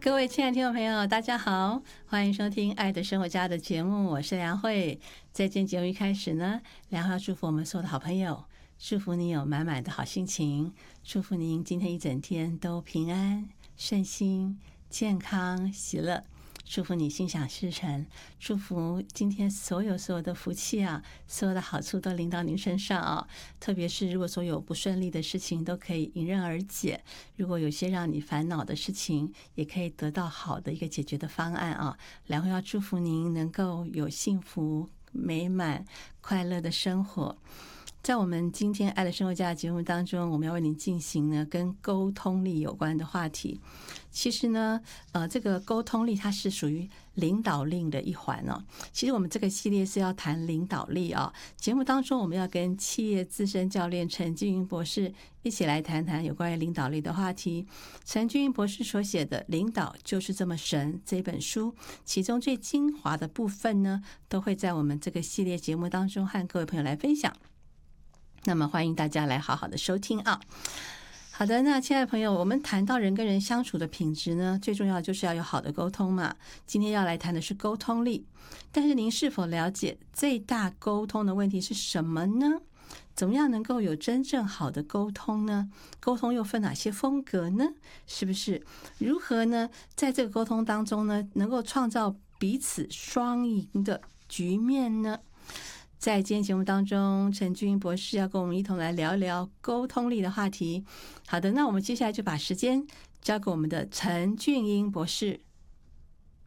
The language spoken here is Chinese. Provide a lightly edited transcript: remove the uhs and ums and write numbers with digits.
各位亲爱的听众朋友，大家好，欢迎收听《爱的生活家》的节目，我是梁慧。在今天节目一开始呢，梁慧要祝福我们所有的好朋友，祝福你有满满的好心情，祝福您今天一整天都平安、顺心、健康、喜乐。祝福你心想事成，祝福今天所有的福气啊，所有的好处都临到您身上啊！特别是如果所有不顺利的事情都可以迎刃而解，如果有些让你烦恼的事情，也可以得到好的一个解决的方案啊！然后要祝福您能够有幸福、美满、快乐的生活。在我们今天爱的生活家的节目当中，我们要为您进行呢跟沟通力有关的话题。其实呢，这个沟通力它是属于领导力的一环哦。其实我们这个系列是要谈领导力啊。节目当中我们要跟企业资深教练陈俊英博士一起来谈谈有关于领导力的话题。陈俊英博士所写的《领导就是这么神》这本书，其中最精华的部分呢，都会在我们这个系列节目当中和各位朋友来分享。那么欢迎大家来好好的收听啊。好的，那亲爱的朋友，我们谈到人跟人相处的品质呢，最重要就是要有好的沟通嘛。今天要来谈的是沟通力，但是您是否了解最大沟通的问题是什么呢？怎么样能够有真正好的沟通呢？沟通又分哪些风格呢？是不是？如何呢，在这个沟通当中呢，能够创造彼此双赢的局面呢？在今天节目当中，陈俊英博士要跟我们一同来聊一聊沟通力的话题。好的，那我们接下来就把时间交给我们的陈俊英博士。